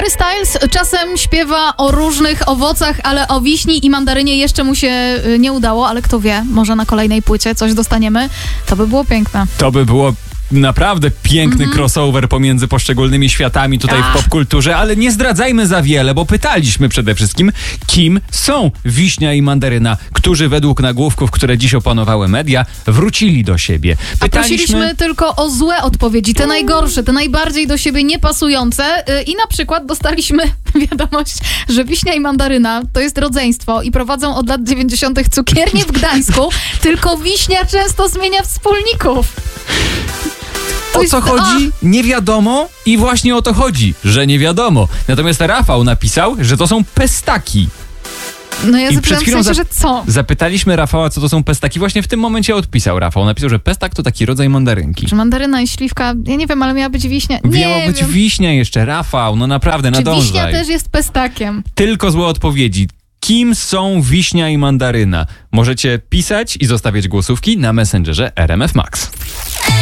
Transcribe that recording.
Harry Styles czasem śpiewa o różnych owocach, ale o wiśni i mandarynie jeszcze mu się nie udało, ale kto wie, może na kolejnej płycie coś dostaniemy. To by było piękne. To by było naprawdę piękny crossover pomiędzy poszczególnymi światami tutaj w popkulturze, ale nie zdradzajmy za wiele, bo pytaliśmy przede wszystkim, kim są Wiśnia i Mandaryna, którzy według nagłówków, które dziś opanowały media, wrócili do siebie. A prosiliśmy tylko o złe odpowiedzi, te najgorsze, te najbardziej do siebie niepasujące i na przykład dostaliśmy wiadomość, że Wiśnia i Mandaryna to jest rodzeństwo i prowadzą od lat 90. cukiernię w Gdańsku, tylko Wiśnia często zmienia wspólników. O co chodzi? Nie wiadomo i właśnie o to chodzi, że nie wiadomo. Natomiast Rafał napisał, że to są pestaki. No ja zapytałem w sensie, że co? Zapytaliśmy Rafała, co to są pestaki. Właśnie w tym momencie odpisał Rafał. Napisał, że pestak to taki rodzaj mandarynki. Czy mandaryna i śliwka? Ja nie wiem, ale miała być wiśnia. Miała być wiśnia jeszcze, Rafał. No naprawdę, nadążaj. Czy wiśnia też jest pestakiem? Tylko złe odpowiedzi. Kim są Wiśnia i Mandaryna? Możecie pisać i zostawiać głosówki na Messengerze RMF Max.